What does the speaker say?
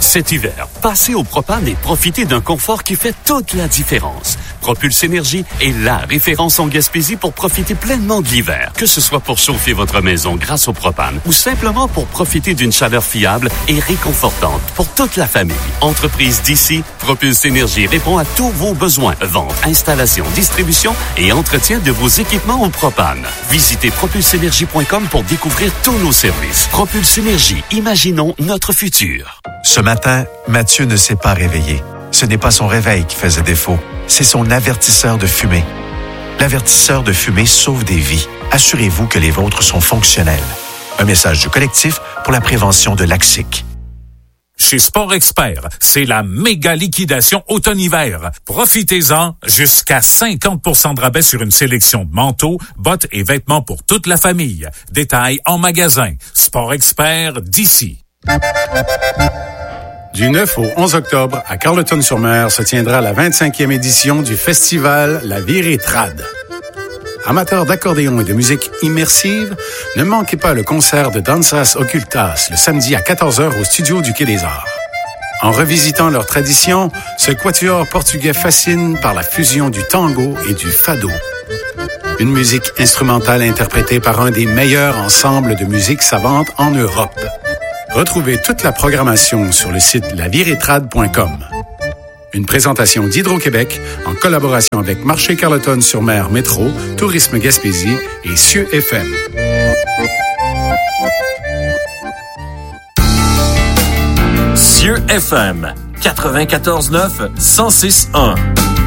Cet hiver, passez au propane et profitez d'un confort qui fait toute la différence. Propulse Énergie est la référence en Gaspésie pour profiter pleinement de l'hiver. Que ce soit pour chauffer votre maison grâce au propane ou simplement pour profiter d'une chaleur fiable et réconfortante pour toute la famille. Entreprise d'ici, Propulse Énergie répond à tous vos besoins. Vente, installation, distribution et entretien de vos équipements au propane. Visitez propulseénergie.com pour découvrir tous nos services. Propulse Énergie, imaginons notre futur. Ce matin, Mathieu ne s'est pas réveillé. Ce n'est pas son réveil qui faisait défaut, c'est son avertisseur de fumée. L'avertisseur de fumée sauve des vies. Assurez-vous que les vôtres sont fonctionnels. Un message du collectif pour la prévention de l'ACSIC. Chez Sport Expert, c'est la méga liquidation automne-hiver. Profitez-en, jusqu'à 50% de rabais sur une sélection de manteaux, bottes et vêtements pour toute la famille. Détails en magasin. Sport Expert d'ici. Du 9 au 11 octobre, à Carleton-sur-Mer, se tiendra la 25e édition du festival La Virée Trad. Amateurs d'accordéon et de musique immersive, ne manquez pas le concert de Danzas Occultas le samedi à 14h au studio du Quai des Arts. En revisitant leur tradition, ce quatuor portugais fascine par la fusion du tango et du fado. Une musique instrumentale interprétée par un des meilleurs ensembles de musique savante en Europe. Retrouvez toute la programmation sur le site laviretrad.com. Une présentation d'Hydro-Québec en collaboration avec Marché Carleton-sur-Mer Métro, Tourisme Gaspésie et Cieux FM. Cieux FM 94.9 106.1